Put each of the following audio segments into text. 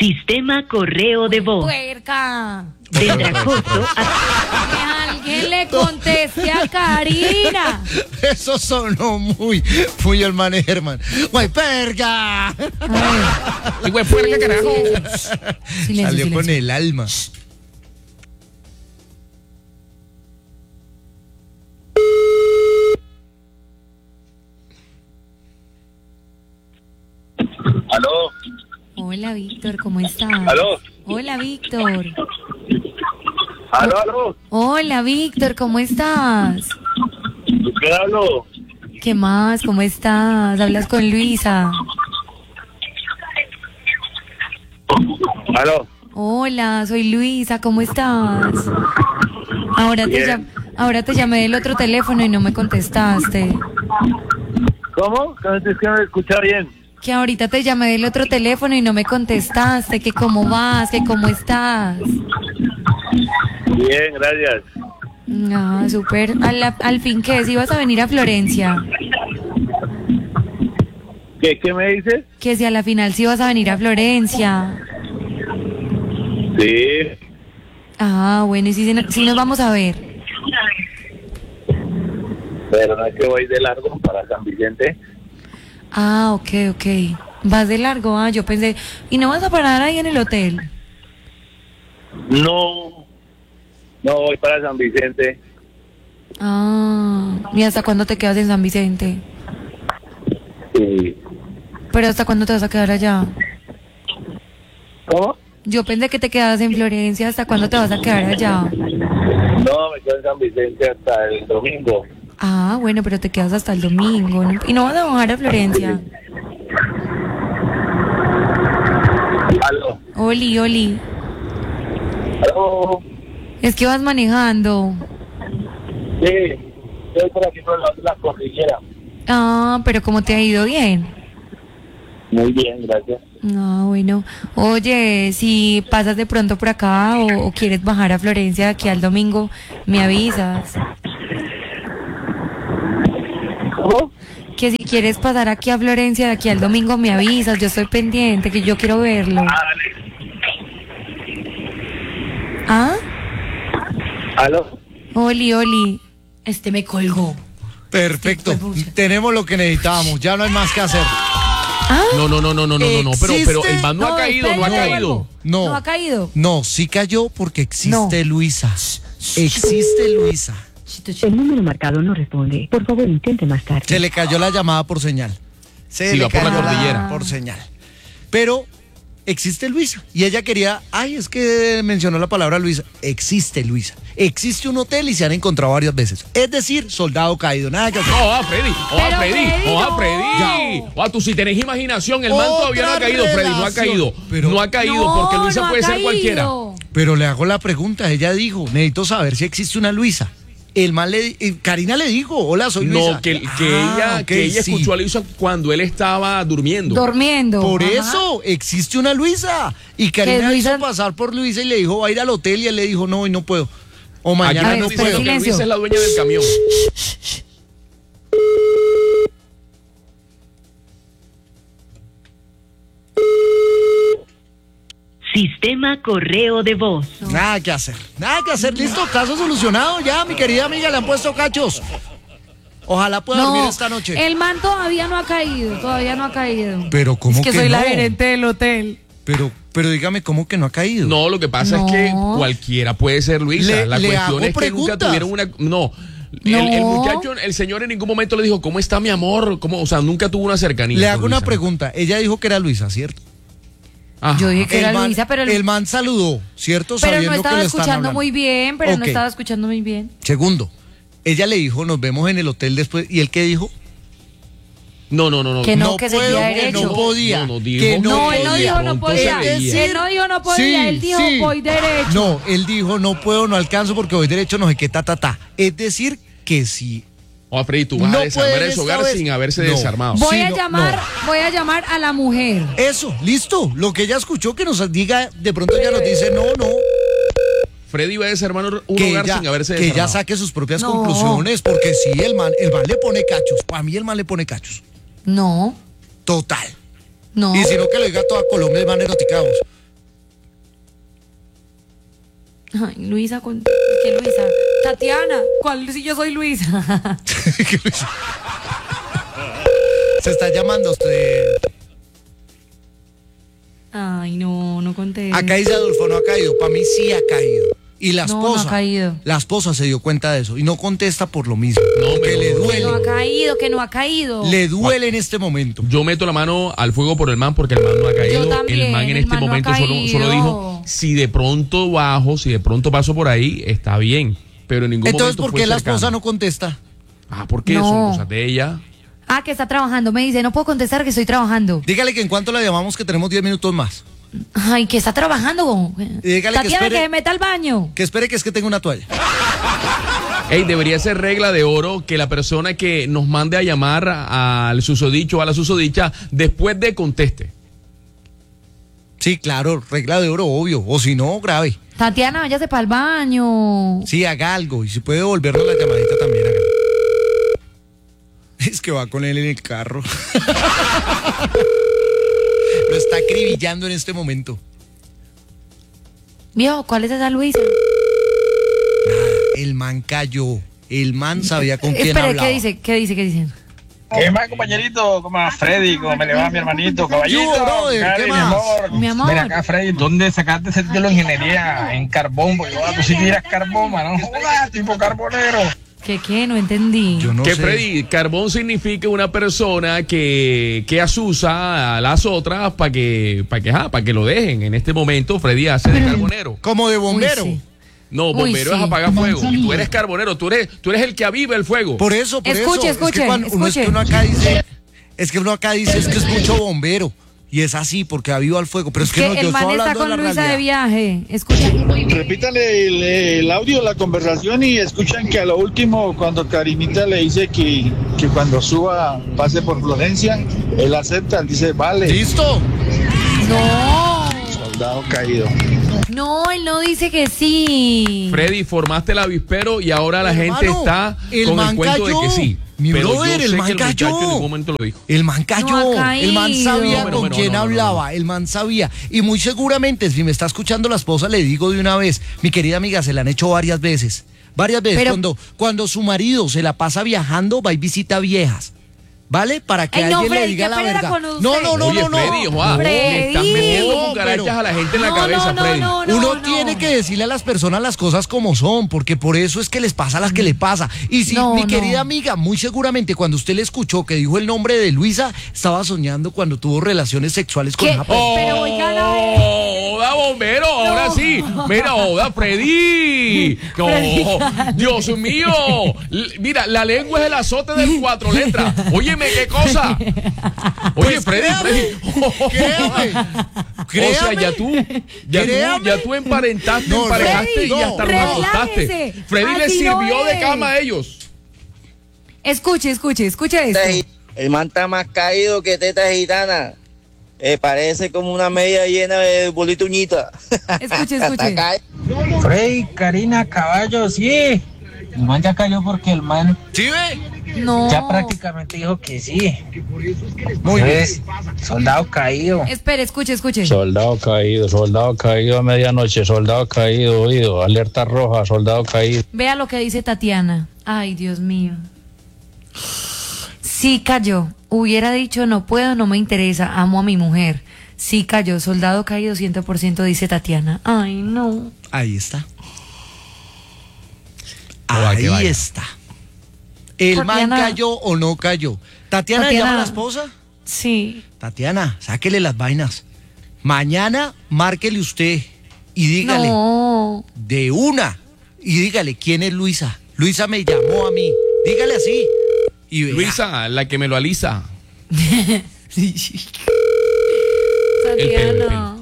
Sistema correo de voz. ¡Puerca! Tendrá costo Que alguien le conteste a Karina. Eso sonó muy el man Herman. ¡Guay, perga! A ver, Y güey, puerca, carajo. silencio, Salió con silencio. el alma. ¿Aló? Hola, Víctor, ¿cómo estás? ¿Aló? Hola, Víctor. ¿Aló? Hola, Víctor, ¿cómo estás? ¿Qué hablo? ¿Qué más? ¿Cómo estás? Hablas con Luisa. ¿Aló? Hola, soy Luisa, ¿cómo estás? Bien. Ahora te llamé del otro teléfono y no me contestaste. ¿Cómo? Es que no me escucha bien. Que ahorita te llamé del otro teléfono y no me contestaste, que cómo vas, que cómo estás. Bien, gracias. No, súper. Al fin, ¿qué? ¿Si ibas a venir a Florencia? ¿Qué me dices? Que si a la final sí ibas a venir a Florencia. Sí. Ah, bueno, y si nos vamos a ver. Pero no es que voy de largo para San Vicente. Ah, ok. Vas de largo, yo pensé. ¿Y no vas a parar ahí en el hotel? No voy para San Vicente. Ah, ¿y hasta cuándo te quedas en San Vicente? Sí. ¿Pero hasta cuándo te vas a quedar allá? ¿Cómo? Yo pensé que te quedabas en Florencia, ¿hasta cuándo te vas a quedar allá? No, me quedo en San Vicente hasta el domingo. Ah, bueno, pero te quedas hasta el domingo, ¿no? ¿Y no vas a bajar a Florencia? ¿Aló? Oli. ¿Aló? Es que vas manejando. Sí, estoy por aquí por la cordillera. Ah, pero ¿cómo te ha ido? Bien. Muy bien, gracias. Ah, bueno. Oye, si pasas de pronto por acá o quieres bajar a Florencia de aquí al domingo, me avisas. ¿Cómo? Que si quieres pasar aquí a Florencia de aquí al domingo, me avisas. Yo estoy pendiente, que yo quiero verlo. Dale. ¿Ah? ¿Aló? Oli. Me colgó. Perfecto. Tenemos lo que necesitábamos. Ya no hay más que hacer. ¿Ah? No, pero el man no ha caído, espera, no ha ya caído. vuelvo. No ha caído. No, sí cayó porque existe No. Luisa. Existe Luisa. El número marcado no responde. Por favor, intente más tarde. Se le cayó la llamada por señal. Sí, va por la cordillera. Por señal. Pero existe Luisa. Y ella quería, es que mencionó la palabra Luisa. Existe Luisa. Existe un hotel y se han encontrado varias veces. Es decir, soldado caído. Nada que hacer. Freddy. Tú si tenés imaginación, el man todavía no ha caído, Freddy, no ha caído. Pero- no ha caído porque Luisa no puede ha ser caído. cualquiera. Pero le hago la pregunta. Ella dijo, necesito saber si existe una Luisa. El man Karina le dijo, hola, soy Luisa. No, que ella sí. escuchó a Luisa cuando él estaba durmiendo. Durmiendo. Por Ajá. eso existe una Luisa. Y Karina Luisa? hizo pasar por Luisa y le dijo, va a ir al hotel. Y él le dijo, no, hoy no puedo. O Aquí mañana me no están diciendo puedo. que Silencio. Luisa es la dueña del camión. Sistema correo de voz. Nada que hacer. Listo, caso solucionado ya, mi querida amiga, le han puesto cachos. Ojalá pueda dormir esta noche. El man todavía no ha caído, Pero ¿cómo Es que que soy no? la gerente del hotel. Pero dígame, ¿cómo que no ha caído? No, lo que pasa es que cualquiera puede ser Luisa. La Le cuestión hago es que preguntas. nunca tuvieron una. No. El muchacho, el señor en ningún momento le dijo, ¿cómo está mi amor? O sea, nunca tuvo una cercanía. Le con hago una Luisa. pregunta. Ella dijo que era Luisa, ¿cierto? Ajá. Yo dije que era man, Luisa, pero el man saludó, ¿cierto? pero Sabiendo no que estaba le están escuchando hablando. muy bien, pero no Ok. estaba escuchando muy bien. Segundo, ella le dijo, nos vemos en el hotel después. ¿Y él qué dijo? No. Que no, que puedo, seguía que derecho. no podía. No, dijo. Que No, él no podía. dijo no podía. Entonces veía. Él no dijo no podía, él dijo voy derecho. No, él dijo, no puedo, no alcanzo porque voy derecho, no sé qué, ta. Es decir, que si Freddy, tú vas No a desarmar pueden ese hogar esta vez. sin haberse No. desarmado. Voy Sí, a no, llamar a la mujer. eso, listo. Lo que ella escuchó, que nos diga, de pronto ella nos dice, no. Freddy va a desarmar un Que hogar ella, sin haberse que desarmado. ella saque sus propias No. conclusiones, porque si el man le pone cachos. A mí el man le pone cachos. No. Total. No. Y si no, que lo diga toda Colombia, el man eroticados. Ay, Luisa, ¿qué Luisa? Tatiana, ¿cuál si yo soy Luisa? Se está llamando usted. Ay, no conté. Acá dice Adolfo, no ha caído. Para mí sí ha caído. Y la No, esposa. no ha caído. La esposa se dio cuenta de eso y no contesta por lo mismo. No, porque le Que duele. no ha caído. Le duele en este momento. Yo meto la mano al fuego por el man porque el man no ha caído. Yo también, el man en el este man no ha momento solo caído. dijo, si de pronto paso por ahí, está bien. Pero en ningún Entonces, momento ¿por fue qué la cercano. esposa no contesta? Ah, porque No. son cosas de ella. Ah, que está trabajando. Me dice, no puedo contestar que estoy trabajando. Dígale que en cuanto la llamamos que tenemos 10 minutos más. Ay, que está trabajando. dígale que Tatiana, espere. que se meta al baño. Que espere que es que tengo una toalla. Ey, debería ser regla de oro que la persona que nos mande a llamar al susodicho o a la susodicha después de conteste. Sí, claro, regla de oro, obvio. O si no, grave. Tatiana, váyase para el baño. Sí, haga algo. Y si puede devolvernos la llamadita también, hágalo. Es que va con él en el carro. Lo está acribillando en este momento. Viejo, ¿cuál es esa Luisa? Nada, el man cayó. El man sabía con quién Espere, hablaba. ¿qué dice? ¿Qué más, compañerito? ¿Cómo va Freddy? ¿Cómo me le va mi hermanito? Caballito. ¿Qué hubo, brother? Cari, ¿Qué mi más? amor. Mi amor. Mira acá, Freddy, ¿dónde sacaste ese título de ingeniería? En carbón, porque tú sí tiras carbón, mano. Joder, tipo carbonero. ¿Qué? No entendí. Yo no que sé. Freddy, carbón significa una persona que asusa a las otras para que lo dejen. En este momento, Freddy hace de carbonero. Como de bombero. Uy, sí. No, Uy, bombero sí. es apagar fuego. Y tú eres carbonero, tú eres el que aviva el fuego. Por eso. Escuche, Es que cuando uno es que escuche. uno acá dice, es que es mucho bombero. Y es así, porque aviva el fuego. Pero es que no, el yo man estoy está hablando con de la Luisa de realidad. viaje. Escucha. Repítale el audio, la conversación y escuchan que a lo último cuando Karimita le dice que cuando suba pase por Florencia, él acepta, él dice, vale, ¿Listo? No. soldado caído. No, él no dice que sí. Freddy, formaste el avispero y ahora la gente Hermano, está el con man el cuento cayó. de que sí. Mi Pero brother, yo el sé man que el cayó. muchacho en ningún momento lo dijo. El man cayó, No ha el man caído. sabía No, con no, quién no, hablaba, el man sabía. Y muy seguramente, si me está escuchando la esposa, le digo de una vez, mi querida amiga, se la han hecho varias veces. Varias veces, Pero- cuando su marido se la pasa viajando, va y visita viejas. ¿Vale? Para que Ay, no, alguien le Freddy, diga qué la pena verdad. con usted. No, Oye, no. Freddy, Juan, le estás Freddy. metiendo No, cucarachas pero- a la gente en la No, cabeza, no, Freddy. no. Uno tiene que decirle a las personas las cosas como son, porque por eso es que les pasa a las que le pasa. Y si No, mi no. querida amiga, muy seguramente cuando usted le escuchó que dijo el nombre de Luisa, estaba soñando cuando tuvo relaciones sexuales con ¿Qué? una persona. Pero oigan, ¡Hola, bombero! Ahora sí. Mira, hola, Freddy. No, Dios mío. Mira, la lengua es el azote de 4 letras. Óyeme, ¿qué cosa? Oye, Pues Freddy. Créame. O sea, Créame. ya tú emparentaste, No, emparejaste Freddy, y hasta los relájese. acostaste. Freddy le Así no sirvió de es. cama a ellos. Escuche esto. El man está más caído que teta gitana. Parece como una media llena de bolita uñita. Escuche. Está caído. Frey, Karina, caballo, sí. El man ya cayó porque el man ¿Sí ve? No. ya prácticamente dijo que sí. Muy bien. Entonces, soldado caído. Espere, escuche. Soldado caído a medianoche, soldado caído, oído, alerta roja, soldado caído. Vea lo que dice Tatiana. Ay, Dios mío. Sí cayó. Hubiera dicho, no puedo, no me interesa, amo a mi mujer. Sí cayó, soldado caído 100%, dice Tatiana. Ay, no. Ahí está. va, que Ahí vaya. está. ¿El man Tatiana- cayó o no cayó? ¿Tatiana Tatiana- llama a la esposa? Sí. Tatiana, sáquele las vainas. Mañana márquele usted y dígale No. de una. Y dígale quién es Luisa. Luisa me llamó a mí. Dígale así. Y verá. Luisa, la que me lo alisa. Tatiana.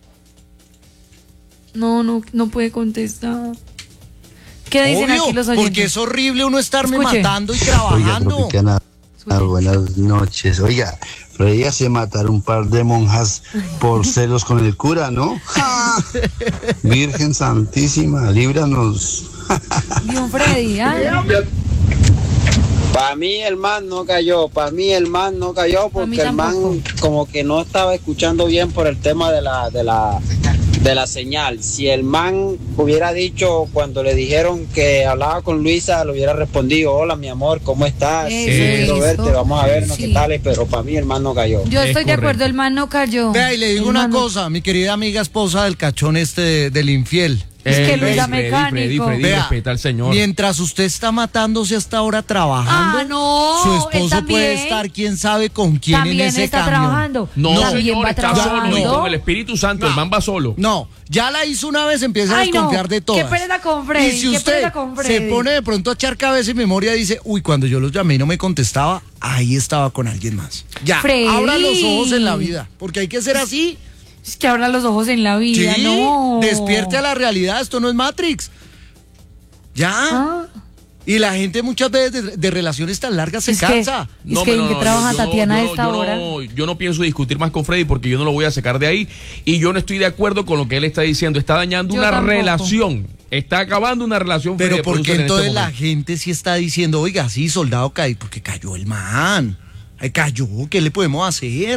No puede contestar. ¿Qué dicen Obvio, aquí los oyentes? porque es horrible uno estarme Escuche. matando y Oiga, trabajando. Tropicana, buenas noches. Oiga, pero ella se mataron un par de monjas por celos con el cura, ¿no? Virgen Santísima, líbranos. Dion Freddy, ¿ah? Para mí el man no cayó, porque mí el man tampoco. como que no estaba escuchando bien por el tema de la de la señal. Si el man hubiera dicho cuando le dijeron que hablaba con Luisa, le hubiera respondido, hola mi amor, ¿cómo estás? Quiero verte, vamos a vernos, Sí. qué tal, pero para mí el man no cayó. Yo estoy de correcto. acuerdo, el man no cayó. Vea, y le digo El una man no- cosa, mi querida amiga esposa del cachón del infiel. Es que Luis era Freddy, mecánico. Freddy, Vea, respeta al señor. mientras usted está matándose hasta ahora trabajando, Ah, no, su él esposo también. puede estar quién sabe con quién También en ese está camión. trabajando. No, También señor, va está solo y trabajando. con el Espíritu Santo, el man va solo. No, ya la hizo una vez, empieza a Ay, no, desconfiar de todas. qué pereza con Freddy, Y si qué usted pereza con se Freddy. pone de pronto a echar cabeza y memoria, dice, uy, cuando yo los llamé y no me contestaba, ahí estaba con alguien más. Ya, Freddy. abra los ojos en la vida, porque hay que ser así. Es que abra los ojos en la vida, Sí, no. despierte a la realidad, esto no es Matrix. Ya. Ah, Y la gente muchas veces de relaciones tan largas se Es que- cansa. Es que ¿en qué trabaja Tatiana a esta hora? Yo no pienso discutir más con Freddy porque yo no lo voy a sacar de ahí y yo no estoy de acuerdo con lo que él está diciendo. Está dañando Yo una tampoco. relación. Está acabando una relación. Pero Freddy ¿por qué Producer, en entonces este la momento. gente sí está diciendo, oiga, sí, soldado cae? Porque cayó el man. Ay, cayó, ¿qué le podemos hacer?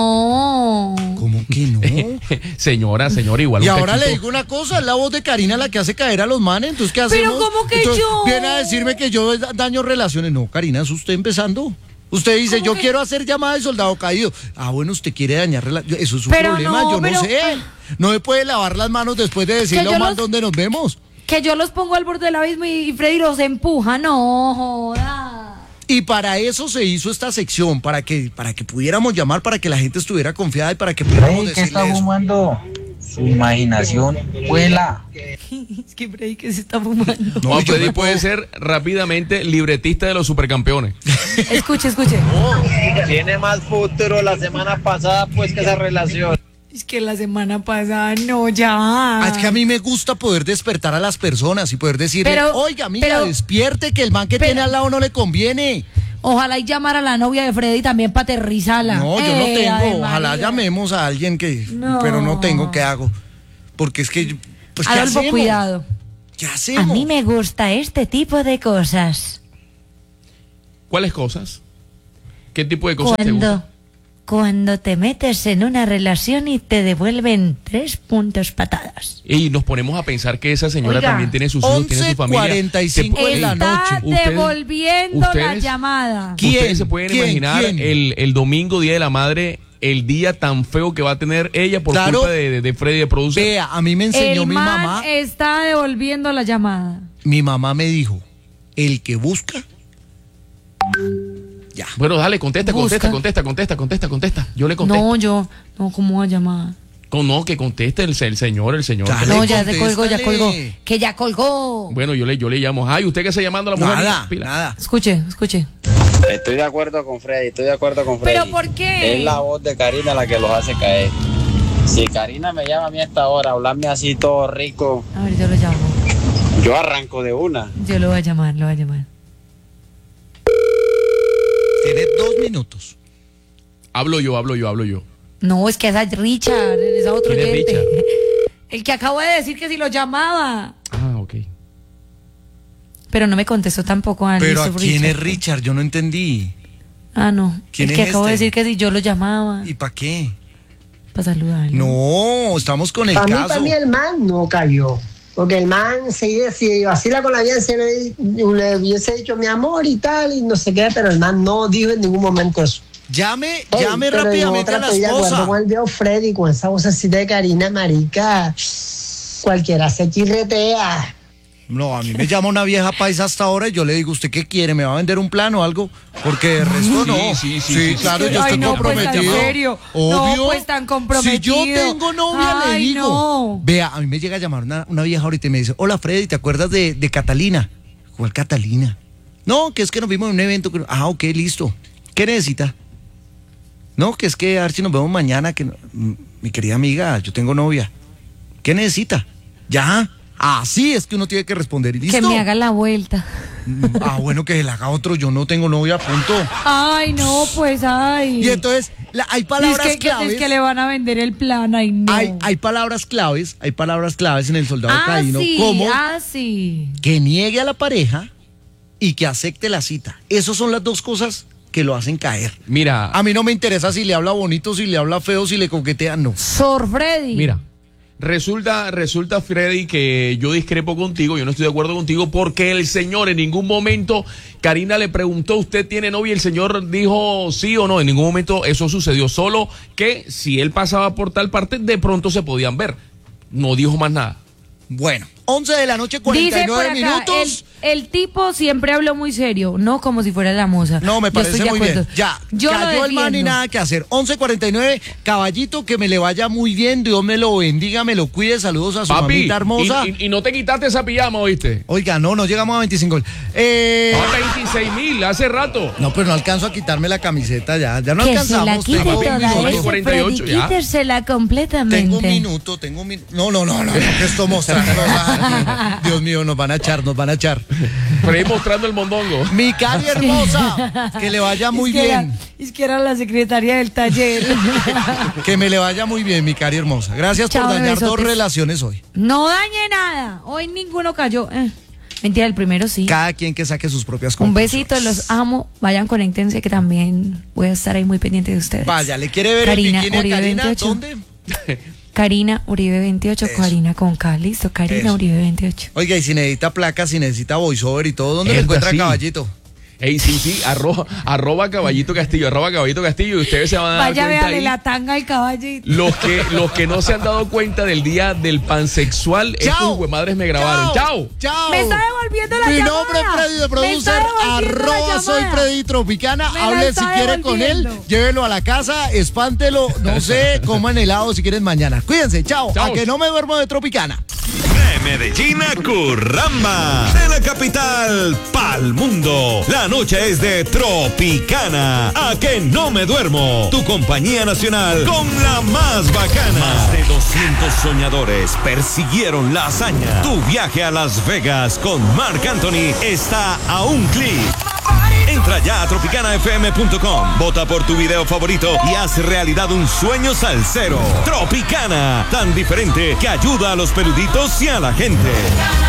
No. ¿Cómo que no? Señora, igual. Y un ahora le cachito. digo una cosa, es la voz de Karina la que hace caer a los manes, entonces ¿qué Pero hacemos? ¿cómo que Entonces, yo? viene a decirme que yo daño relaciones. No, Karina, es usted empezando. Usted dice, ¿Cómo yo que? quiero hacer llamada de soldado caído. Ah, bueno, usted quiere dañar relaciones. Eso es un Pero problema, no, yo no pero- sé. No me puede lavar las manos después de decirle yo a mal los- dónde nos vemos. Que yo los pongo al borde del abismo y Freddy los empuja, no joda. Y para eso se hizo esta sección, para que pudiéramos llamar, para que la gente estuviera confiada y para que pudiéramos Freddy, ¿qué decirle está eso. fumando? Su imaginación vuela. Es que Freddy que se está fumando. No, Juan yo Freddy me puede ser rápidamente libretista de los supercampeones. Escuche. Tiene más futuro la semana pasada pues que esa relación. Es que la semana pasada no, ya. Ah, es que a mí me gusta poder despertar a las personas y poder decirle, Pero- oiga, amiga, pero- despierte, que el man que pero- tiene al lado no le conviene. Ojalá y llamar a la novia de Freddy también para aterrizarla. No, yo no tengo. Ave Ojalá María. llamemos a alguien que. No. Pero no tengo, ¿qué hago? Porque es que. Pues, ¿qué Adolfo, hacemos? cuidado. ¿Qué hacemos? A mí me gusta este tipo de cosas. ¿Cuáles cosas? ¿Qué tipo de cosas te gustan? Cuando te metes en una relación y te devuelven 3 puntos patadas. Y nos ponemos a pensar que esa señora Oiga, también tiene sus hijos, tiene su familia. 11:45 Se- de la Está noche. devolviendo la ustedes- llamada. ¿Quién? Ustedes se pueden ¿Quién? imaginar ¿Quién? el domingo, Día de la Madre, el día tan feo que va a tener ella por Claro. culpa de Freddy de Producer. Vea, a mí me enseñó El mi man mamá. está devolviendo la llamada. Mi mamá me dijo: el que busca. Ya. Bueno, dale, contesta. Yo le contesto. No, ¿cómo va a llamar? No, que conteste el señor. Dale, No, ya se colgó, ya contéstale. colgó. Que ya colgó. Bueno, yo le llamo. Ay, ¿usted qué está llamando a la mujer? Nada, Pila. nada. Escuche. Estoy de acuerdo con Freddy, ¿Pero por qué? Es la voz de Karina la que los hace caer. Si Karina me llama a mí a esta hora, hablarme así todo rico, A ver, yo lo llamo. yo arranco de una. Yo lo voy a llamar. Tiene 2 minutos. Hablo yo. No, es que esa es Richard, es a otro ¿Quién es oyente. Richard? El que acabo de decir que si lo llamaba. Ah, ok. Pero no me contestó tampoco a Pero ¿a quién es Richard? Yo no entendí. Ah, no. ¿Quién el que es acabo de este? decir que si yo lo llamaba ¿Y para qué? para saludarlo. No, estamos con el caso. Para mí el man no cayó. Porque el man si vacila con la vida, se le hubiese dicho mi amor y tal, y no sé qué, pero el man no dijo en ningún momento eso. Llame Pero rápidamente a la estoy de acuerdo esposa. con el viejo Freddy, con esa vocecita de Karina, marica. Cualquiera se chirretea. No, a mí me llama una vieja paisa hasta ahora y yo le digo, ¿usted qué quiere? ¿Me va a vender un plan o algo? Porque de resto no. Sí, claro, yo Ay, estoy no, pues, comprometido. tan serio. Obvio. No, pues, tan comprometido. Si yo tengo novia, le Ay, digo. no. Vea, a mí me llega a llamar una vieja ahorita y me dice, hola Freddy, ¿te acuerdas de Catalina? ¿Cuál Catalina? No, que es que nos vimos en un evento. Ah, ok, listo. ¿Qué necesita? No, que es que a ver si nos vemos mañana, que mi querida amiga, yo tengo novia. ¿Qué necesita? Ya. Así es que uno tiene que responder. ¿Y listo? Que me haga la vuelta. Ah, bueno, que se la haga otro. Yo no tengo novia, punto. Ay, no, pues, ay. Y entonces, hay palabras claves. Es que le van a vender el plan, ay, no. Hay palabras claves en el soldado caíno, sí, como sí. que niegue a la pareja y que acepte la cita. Esas son las 2 cosas que lo hacen caer. Mira, A mí no me interesa si le habla bonito, si le habla feo, si le coquetea, no. Sor Freddy. mira, Resulta, Freddy, que yo discrepo contigo, yo no estoy de acuerdo contigo, porque el señor en ningún momento, Karina le preguntó, ¿usted tiene novia? Y el señor dijo sí o no, en ningún momento eso sucedió, solo que si él pasaba por tal parte, de pronto se podían ver, no dijo más nada. Bueno, 11 de la noche, 49 minutos. El tipo siempre habló muy serio, no como si fuera la moza. No, me parece muy bien. Ya, yo cayó el man y nada que hacer. 11:49, Caballito, que me le vaya muy bien, Dios me lo bendiga, me lo cuide, saludos a su mamita hermosa. Y no te quitaste esa pijama, ¿oíste? Oiga, no llegamos a 25.000. 26.000, hace rato. No, pero no alcanzo a quitarme la camiseta ya no que alcanzamos. Se la quite toda esa, 48 ya. Quítersela completamente. Tengo un minuto. No, que esto mostrando. Dios mío, nos van a echar. Freddy mostrando el mondongo. Mi Cari hermosa, que le vaya muy bien. Es que era la secretaria del taller. Que me le vaya muy bien, mi Cari hermosa. Gracias por dañar dos relaciones hoy. No dañe nada. Hoy ninguno cayó. Mentira, el primero sí. Cada quien que saque sus propias conclusiones. Un besito, los amo. Vayan, conéctense, que también voy a estar ahí muy pendiente de ustedes. Vaya, ¿le quiere ver Karina, el bikini a Karina? 28. ¿Dónde? Karina Uribe 28, eso. Karina con K, listo, Karina eso. Uribe 28. Oiga, y si necesita placas, si necesita voiceover y todo, ¿dónde le encuentra Caballito? Ey, sí, arroba Caballito Castillo, y ustedes se van a dar cuenta. Vaya, véale la tanga al Caballito. Los que no se han dado cuenta del día del pansexual, estos huemadres me grabaron. ¡Chao! Me está devolviendo la llamada. Mi nombre es Freddy de Producer, arroba soy Freddy Tropicana. Hable si quiere con él, llévelo a la casa, espántelo, no sé, coman helado si quieren mañana. Cuídense, chao. A que no me duermo de Tropicana. De Medellín a Curramba, de la capital pa'l mundo. La noche es de Tropicana. A que no me duermo. Tu compañía nacional con la más bacana. Más de 200 soñadores persiguieron la hazaña. Tu viaje a Las Vegas con Marc Anthony está a un clic. Entra ya a tropicanafm.com, vota por tu video favorito y haz realidad un sueño salsero. Tropicana, tan diferente que ayuda a los peluditos y a la gente.